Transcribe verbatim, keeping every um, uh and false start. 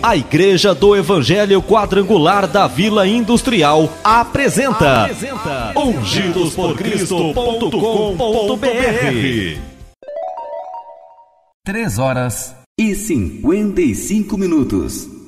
A Igreja do Evangelho Quadrangular da Vila Industrial apresenta, apresenta ungidos por cristo ponto com ponto br. Três horas e cinquenta e cinco minutos.